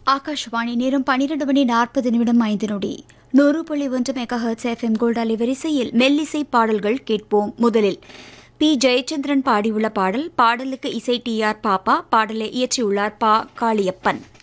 ஆகாஷவாணி நேரம் 12:40 100.1 megahertz FM gold அலைவரிசையில் மெல்லிசை பாடல்கள் கேட்போம். முதலில் பி ஜெயச்சந்திரன் பாடியுள்ள பாடல். பாடலுக்கு இசை TR பாப்பா. பாடலை இயற்றியுள்ளார் பா காளியப்பன்.